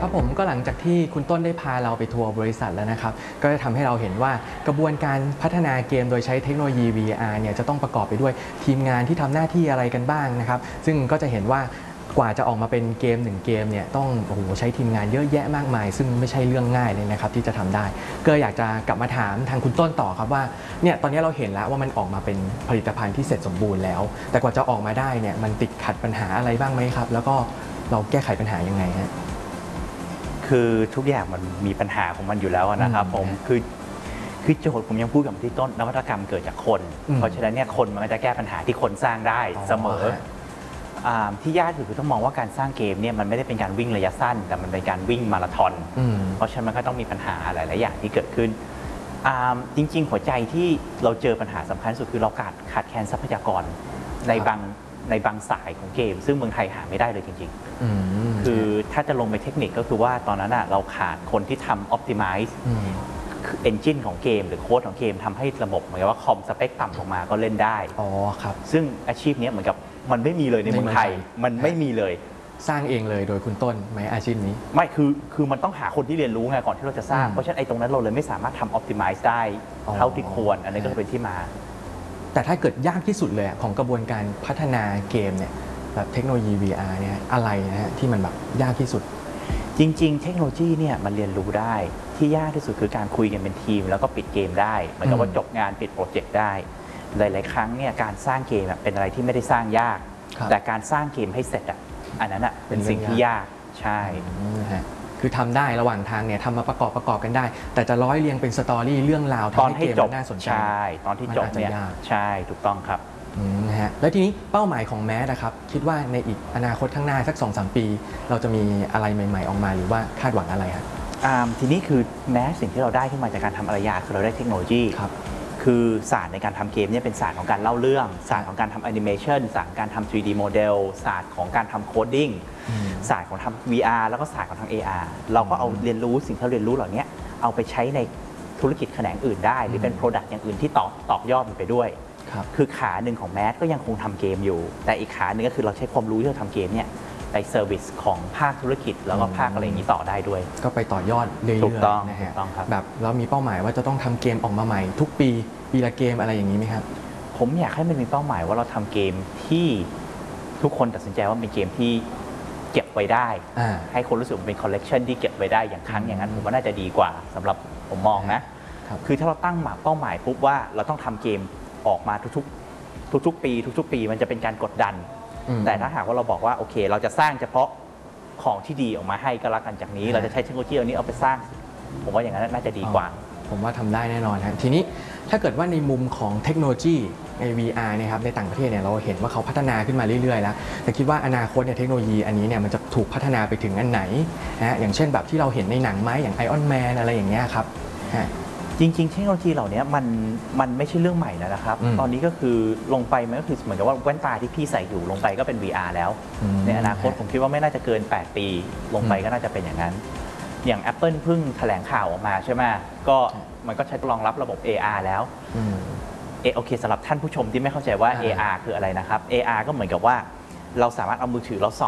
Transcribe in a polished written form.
ครับผมก็หลังจากที่คุณต้นได้พาเราไปทัวร์บริษัทแล้วนะครับก็จะทำให้เราเห็นว่ากระบวนการพัฒนาเกมโดยใช้เทคโนโลยี VR เนี่ยจะต้องประกอบไปด้วยทีมงานที่ทำหน้าที่อะไรกันบ้างนะครับซึ่งก็จะเห็นว่ากว่าจะออกมาเป็นเกมหนึ่งเกมเนี่ยต้องใช้ทีมงานเยอะแยะมากมายซึ่งไม่ใช่เรื่องง่ายเลยนะครับที่จะทำได้ก็อยากจะกลับมาถามทางคุณต้นต่อครับว่าเนี่ยตอนนี้เราเห็นแล้วว่ามันออกมาเป็นผลิตภัณฑ์ที่เสร็จสมบูรณ์แล้วแต่กว่าจะออกมาได้เนี่ยมันติดขัดปัญหาอะไรบ้างไหมครับแล้วก็เราแก้ไขปัญหายังไงฮะคือทุกอย่างมันมีปัญหาของมันอยู่แล้วนะครับผมคือโจทย์ผมยังพูดกับที่ต้นนวัตกรรมเกิดจากคน เพราะฉะนั้นเนี่ยคนมันก็จะแก้ปัญหาที่คนสร้างได้เสมอที่ยากคือต้องมองว่าการสร้างเกมเนี่ยมันไม่ได้เป็นการวิ่งระยะสั้นแต่มันเป็นการวิ่งมาราธอนเพราะฉะนั้นมันก็ต้องมีปัญหาหลายๆอย่างที่เกิดขึ้นจริงๆหัวใจที่เราเจอปัญหาสำคัญสุดคือเราขาดแคลนทรัพยากรในบางสายของเกมซึ่งเมืองไทยหาไม่ได้เลยจริงๆคือถ้าจะลงไปเทคนิคก็คือว่าตอนนั้นเราขาดคนที่ทำ optimize คือ engine ของเกมหรือโค้ดของเกมทำให้ระบบเหมือนกับว่าคอมสเปคต่ำลงมาก็เล่นได้ครับซึ่งอาชีพนี้เหมือนกับมันไม่มีเลยในเมืองไทยมันไม่มีเลยสร้างเองเลยโดยคุณต้นไหมอาชีพนี้ไม่คือมันต้องหาคนที่เรียนรู้ไงก่อนที่เราจะสร้างเพราะฉะนั้นไอ้ตรงนั้นเราเลยไม่สามารถทำ optimize ได้เท่าที่ควรอันนี้ก็เป็นที่มาแต่ถ้าเกิดยากที่สุดเลยของกระบวนการพัฒนาเกมเนี่ยแบบเทคโนโลยี VR เนี่ยอะไรนะฮะที่มันแบบยากที่สุดจริงๆเทคโนโลยีเนี่ยมันเรียนรู้ได้ที่ยากที่สุดคือการคุยกันเป็นทีมแล้วก็ปิดเกมได้เหมือนกับว่าจบงานปิดโปรเจกต์ได้หลายๆครั้งเนี่ยการสร้างเกมเป็นอะไรที่ไม่ได้สร้างยากแต่การสร้างเกมให้เสร็จอันนั้นเป็นสิ่งที่ยากใช่คือทำได้ระหว่างทางเนี่ยทำมาประกอบกันได้แต่จะร้อยเรียงเป็นสตอรี่เรื่องราวตอนให้จบน่าสนใจใช่ตอนที่จบเนี่ยใช่ถูกต้องครับนะฮะแล้วทีนี้เป้าหมายของแมสนะครับคิดว่าในอีกอนาคตข้างหน้าสัก 2-3 ปีเราจะมีอะไรใหม่ๆออกมาหรือว่าคาดหวังอะไรครับทีนี้คือแม้สิ่งที่เราได้ขึ้นมาจากการทำอารยาคือเราได้เทคโนโลยีคือศาสตร์ในการทำเกมเนี่ยเป็นศาสตร์ของการเล่าเรื่องศาสตร์ของการทำแอนิเมชันศาสตร์การทำ 3D โมเดลศาสตร์ของการทำโคดดิ้งศาสตร์ของทำ VR แล้วก็ศาสตร์ของทำ AR เราก็เอาเรียนรู้สิ่งที่เราเรียนรู้เหล่านี้เอาไปใช้ในธุรกิจแขนงอื่นได้หรือเป็น Product อย่างอื่นที่ตอกยอดมันไปด้วยคือขาหนึ่งของแมสก็ยังคงทำเกมอยู่แต่อีกขาหนึ่งก็คือเราใช้ความรู้ที่เราทำเกมเนี่ยไปเซอร์วิสของภาคธุรกิจแล้วก็ภาคอะไรอย่างนี้ต่อได้ด้วยก็ไปต่อยอดเรื่อยๆนะฮะแบบเรามีเป้าหมายว่าจะต้องทำเกมออกมาใหม่ทุกปีละเกมอะไรอย่างนี้ไหมครับผมอยากให้มันมีเป้าหมายว่าเราทำเกมที่ทุกคนตัดสินใจว่าเป็นเกมที่เก็บไว้ได้ให้คนรู้สึกเป็นคอลเลกชันที่เก็บไว้ได้อย่างครั้งอย่างนั้นผมว่าน่าจะดีกว่าสำหรับผมมองนะคือถ้าเราตั้งเป้าหมายปุ๊บว่าเราต้องทำเกมออกมาทุกปีมันจะเป็นการกดดันแต่ถ้าหากว่าเราบอกว่าโอเคเราจะสร้างเฉพาะของที่ดีออกมาให้ก็แล้วกันจากนี้เราจะใช้เทคโนโลยีอันนี้เอาไปสร้างผมว่าอย่างนั้นน่าจะดีกว่าผมว่าทำได้แน่นอนครับทีนี้ถ้าเกิดว่าในมุมของเทคโนโลยีใน VR เนี่ยครับในต่างประเทศเนี่ยเราเห็นว่าเขาพัฒนาขึ้นมาเรื่อยๆแล้วแต่คิดว่าอนาคตเนี่ยเทคโนโลยีอันนี้เนี่ยมันจะถูกพัฒนาไปถึงอันไหนนะอย่างเช่นแบบที่เราเห็นในหนังไหมอย่าง Iron Man อะไรอย่างเงี้ยครับจริงๆเทคโนโลยีเหล่านี้มันไม่ใช่เรื่องใหม่นะครับตอนนี้ก็คือลงไปมันก็คือเหมือนกับว่าแว่นตาที่พี่ใส่อยู่ลงไปก็เป็น VR แล้วในอนาคตผมคิดว่าไม่น่าจะเกิน8 ปีลงไปก็น่าจะเป็นอย่างนั้นอย่าง Apple เพิ่งแถลงข่าวออกมาใช่ไหมก็มันก็ใช้รองรับระบบ AR แล้วโอเคสำหรับท่านผู้ชมที่ไม่เข้าใจว่า AR คืออะไรนะครับ AR ก็เหมือนกับว่าเราสามารถเอามือถือเราส่อง